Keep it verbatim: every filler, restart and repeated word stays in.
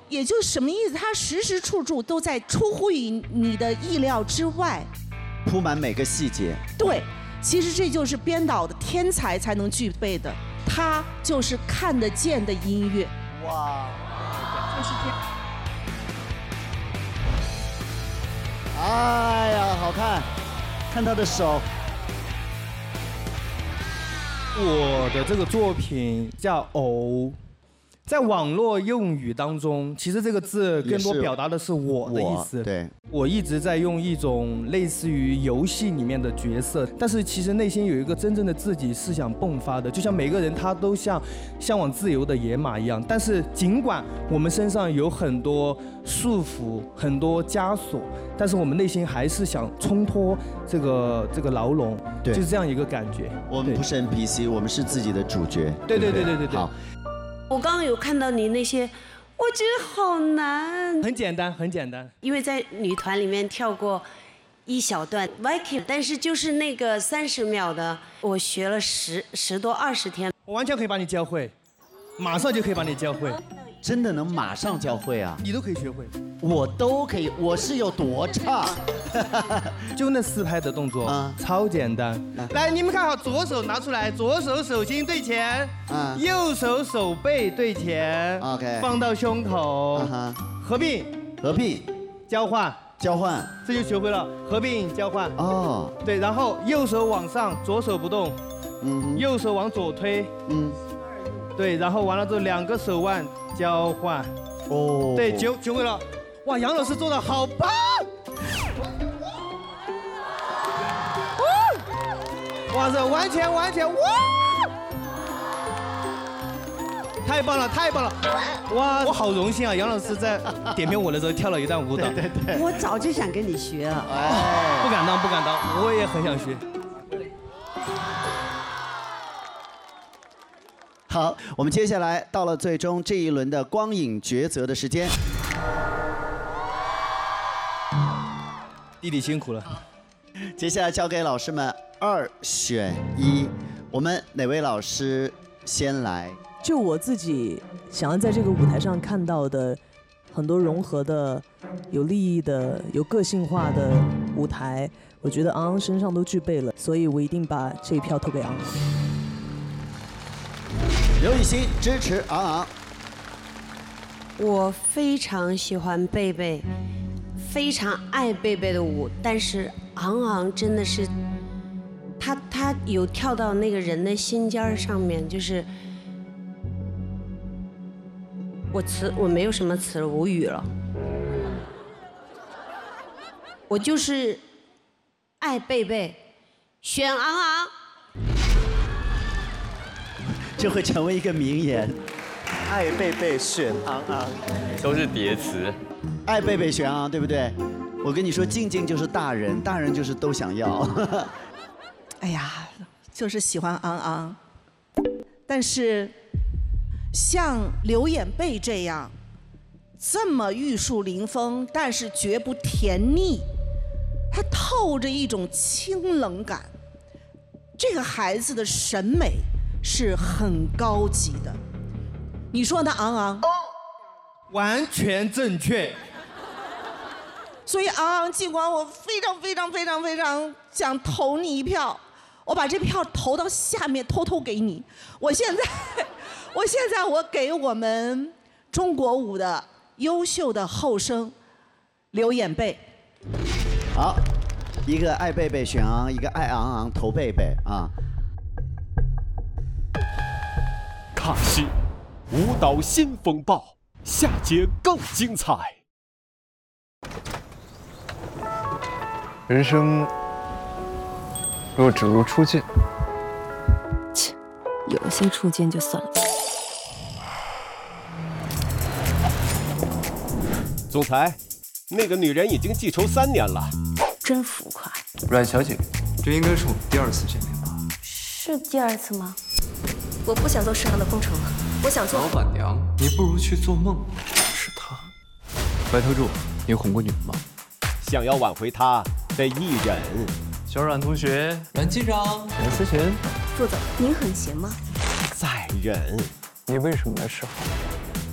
也就什么意思？它时时处处都在出乎于你的意料之外， 铺满每个细节。 对，其实这就是编导的天才才能具备的，它就是看得见的音乐。 哇， 就是这样。 哎呀，好看，看他的手。 我的这个作品叫《偶》，在网络用语当中，其实这个字更多表达的是我的意思。 对， 我一直在用一种类似于游戏里面的角色，但是其实内心有一个真正的自己是想迸发的，就像每个人他都像向往自由的野马一样。但是尽管我们身上有很多束缚、很多枷锁，但是我们内心还是想冲脱这个这个牢笼，就是这样一个感觉。 我们不是 N P C， 我们是自己的主角。 对对对对对对。 好。 我刚刚有看到你那些，我觉得好难。 很简单，很简单。 因为在女团里面跳过一小段 Viking， 但是就是那个三十秒的，我学了十十多二十天。 我完全可以把你教会，马上就可以把你教会。 真的能马上教会啊？ 你都可以学会。 我都可以，我是有多差？ 就那四拍的动作，啊、超简单。来，你们看好，左手拿出来，左手手心对前，啊、右手手背对前 ，OK， 放到胸口，啊、合并， 合并， 交换， 交换， 这就学会了，合并交换。 哦， 对，然后右手往上，左手不动，嗯，右手往左推，嗯，对，然后完了之后两个手腕交换，哦，对，学学会了。哇，杨老师做的好棒！哇塞，完全完全哇！太棒了，太棒了！哇，我好荣幸啊！杨老师在点评我的时候跳了一段舞蹈。 对对对。 我早就想跟你学了。 哎，不敢当，不敢当，我也很想学。 好，我们接下来到了最终这一轮的光影抉择的时间。 弟弟辛苦了。 接下来交给老师们二选一，我们哪位老师先来？ 就我自己想要在这个舞台上看到的很多融合的、有利益的、有个性化的舞台，我觉得昂昂身上都具备了，所以我一定把这一票投给昂昂。 刘雨昕支持昂昂。 我非常喜欢贝贝。非常爱贝贝的舞，但是昂昂真的是，他他有跳到那个人的心尖上面，就是我词我没有什么词，无语了。我就是爱贝贝，选昂昂， 这会成为一个名言。 爱贝贝选昂昂， 都是叠词。 爱贝贝选昂昂，对不对？我跟你说，静静就是大人，大人就是都想要。 哎呀，就是喜欢昂昂，但是像刘演贝这样这么玉树临风，但是绝不甜腻，它透着一种清冷感。这个孩子的审美是很高级的，你说呢，昂昂？ 完全正确。 所以昂昂，尽管我非常非常非常非常想投你一票，我把这票投到下面，偷偷给你。我现在，我现在我给我们中国舞的优秀的后生刘演贝。 好，一个爱贝贝选昂，一个爱昂昂投贝贝啊。 卡西，舞蹈新风暴，下节更精彩。 人生若只如初见， 切，有些初见就算了。 总裁，那个女人已经记仇三年了， 真浮夸。 阮小姐，这应该是我们第二次见面吧？ 是第二次吗？我不想做市场的工程了，我想做老板娘。你不如去做梦。是她。白头柱，你哄过女人吗？ 想要挽回她，得一忍。 小阮同学，阮机长，阮思璇， 副总，您很闲吗？ 再忍。 你为什么来示好？